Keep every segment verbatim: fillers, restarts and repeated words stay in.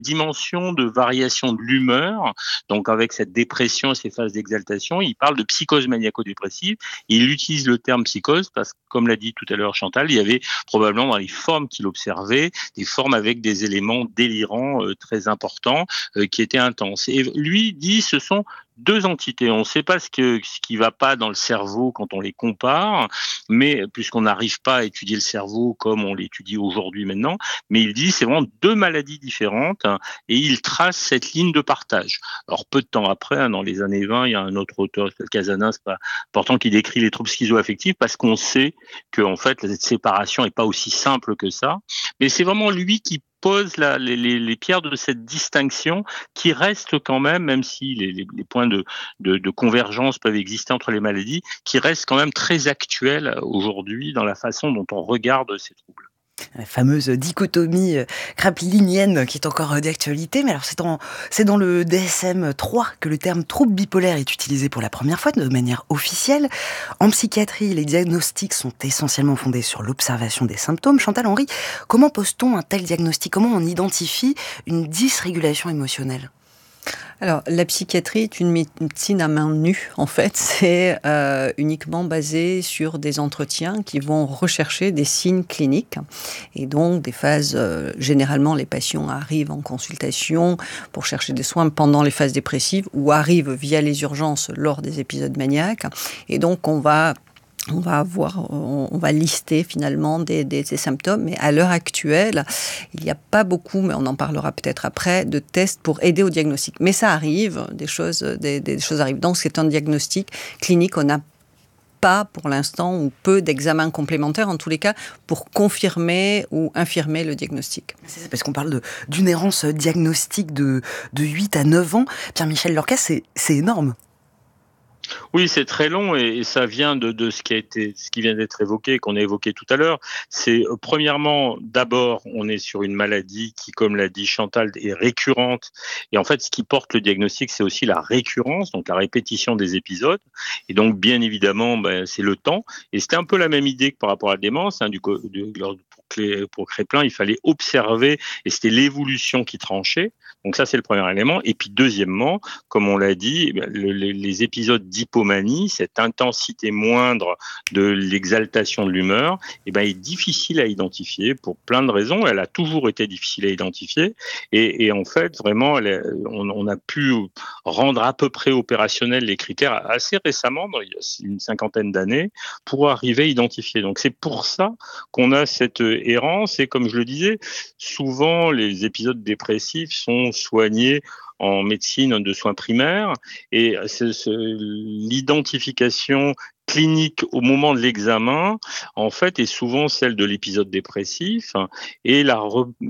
dimension de variation de l'humeur, donc avec cette dépression et ces phases d'exaltation. Il parle de psychose maniaco-dépressive. Il utilise le terme psychose parce que, comme l'a dit tout à l'heure Chantal, il y avait probablement dans les formes qu'il observait, des formes avec des éléments délirants euh, très importants euh, qui étaient intenses. Et lui dit ce sont deux entités. On ne sait pas ce, que, ce qui ne va pas dans le cerveau quand on les compare, mais puisqu'on n'arrive pas à étudier le cerveau comme on l'étudie aujourd'hui maintenant, mais il dit c'est vraiment deux maladies différentes hein, et il trace cette ligne de partage. Alors peu de temps après, hein, dans les années vingt, il y a un autre auteur, Casanin, c'est pas important, qui décrit les troubles schizoaffectifs parce qu'on sait que en fait cette séparation n'est pas aussi simple que ça, mais c'est vraiment lui qui pose la, les, les, les pierres de cette distinction qui reste quand même, même si les, les, les points de, de, de convergence peuvent exister entre les maladies, qui reste quand même très actuel aujourd'hui dans la façon dont on regarde ces troubles. La fameuse dichotomie euh, kraplinienne qui est encore euh, d'actualité. Mais alors, c'est dans, c'est dans le D S M trois que le terme trouble bipolaire est utilisé pour la première fois de manière officielle. En psychiatrie, les diagnostics sont essentiellement fondés sur l'observation des symptômes. Chantal Henry, comment pose-t-on un tel diagnostic? Comment on identifie une dysrégulation émotionnelle? Alors, la psychiatrie est une médecine à main nue, en fait. C'est euh, uniquement basé sur des entretiens qui vont rechercher des signes cliniques. Et donc, des phases, euh, généralement, les patients arrivent en consultation pour chercher des soins pendant les phases dépressives ou arrivent via les urgences lors des épisodes maniaques. Et donc, on va... On va avoir, on va lister finalement des, des, des symptômes, mais à l'heure actuelle, il n'y a pas beaucoup, mais on en parlera peut-être après, de tests pour aider au diagnostic. Mais ça arrive, des choses, des, des choses arrivent. Donc c'est un diagnostic clinique, on n'a pas pour l'instant ou peu d'examens complémentaires en tous les cas pour confirmer ou infirmer le diagnostic. C'est parce qu'on parle de, d'une errance diagnostique de, de huit à neuf ans. Pierre-Michel Lorca, c'est, c'est énorme. Oui, c'est très long et, et ça vient de, de ce qui a été, ce qui vient d'être évoqué, qu'on a évoqué tout à l'heure. C'est euh, premièrement, d'abord, on est sur une maladie qui, comme l'a dit Chantal, est récurrente. Et en fait, ce qui porte le diagnostic, c'est aussi la récurrence, donc la répétition des épisodes. Et donc, bien évidemment, ben, c'est le temps. Et c'était un peu la même idée que par rapport à la démence. Hein, du, du, pour, Clé, pour Créplin, il fallait observer et c'était l'évolution qui tranchait. Donc ça, c'est le premier élément. Et puis deuxièmement, comme on l'a dit, le, les, les épisodes d'hypomanie, cette intensité moindre de l'exaltation de l'humeur, eh ben, est difficile à identifier pour plein de raisons. Elle a toujours été difficile à identifier. Et, et en fait, vraiment, elle est, on, on a pu rendre à peu près opérationnels les critères assez récemment, dans, il y a une cinquantaine d'années, pour arriver à identifier. Donc c'est pour ça qu'on a cette errance. Et comme je le disais, souvent, les épisodes dépressifs sont soignés en médecine de soins primaires et c'est, c'est, l'identification clinique au moment de l'examen, en fait, est souvent celle de l'épisode dépressif et la,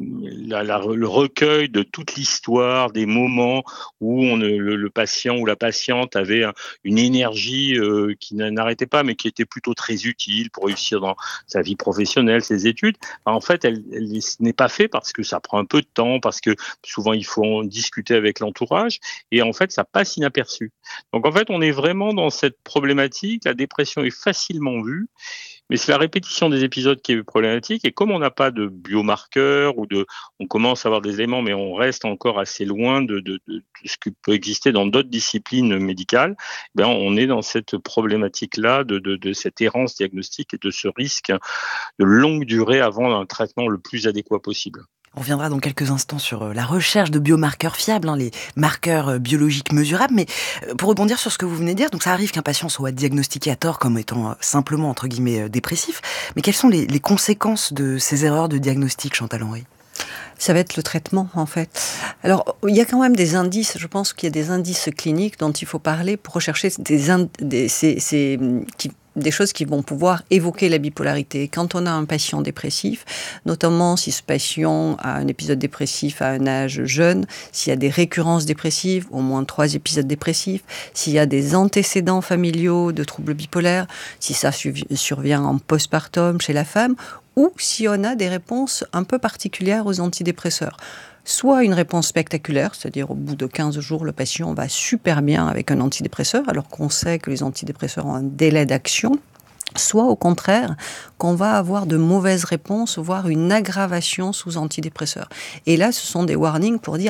la, la, le recueil de toute l'histoire, des moments où on, le, le patient ou la patiente avait une énergie euh, qui n'arrêtait pas, mais qui était plutôt très utile pour réussir dans sa vie professionnelle, ses études. En fait, elle, elle n'est pas fait parce que ça prend un peu de temps, parce que souvent il faut en discuter avec l'entourage et en fait, ça passe inaperçu. Donc en fait, on est vraiment dans cette problématique. La dépression est facilement vue, mais c'est la répétition des épisodes qui est problématique. Et comme on n'a pas de biomarqueurs ou de, on commence à avoir des éléments, mais on reste encore assez loin de, de, de, de ce qui peut exister dans d'autres disciplines médicales, ben on est dans cette problématique-là de, de, de cette errance diagnostique et de ce risque de longue durée avant un traitement le plus adéquat possible. On reviendra dans quelques instants sur la recherche de biomarqueurs fiables, hein, les marqueurs biologiques mesurables. Mais pour rebondir sur ce que vous venez de dire, donc ça arrive qu'un patient soit diagnostiqué à tort comme étant simplement, entre guillemets, dépressif. Mais quelles sont les, les conséquences de ces erreurs de diagnostic, Chantal Henry ? Ça va être le traitement, en fait. Alors, il y a quand même des indices, je pense qu'il y a des indices cliniques dont il faut parler pour rechercher des, ind- des, ces, ces, qui, des choses qui vont pouvoir évoquer la bipolarité. Quand on a un patient dépressif, notamment si ce patient a un épisode dépressif à un âge jeune, s'il y a des récurrences dépressives, au moins trois épisodes dépressifs, s'il y a des antécédents familiaux de troubles bipolaires, si ça survient en postpartum chez la femme, ou si on a des réponses un peu particulières aux antidépresseurs. Soit une réponse spectaculaire, c'est-à-dire au bout de quinze jours, le patient va super bien avec un antidépresseur, alors qu'on sait que les antidépresseurs ont un délai d'action. soit au contraire qu'on va avoir de mauvaises réponses, voire une aggravation sous antidépresseurs. Et là, ce sont des warnings pour dire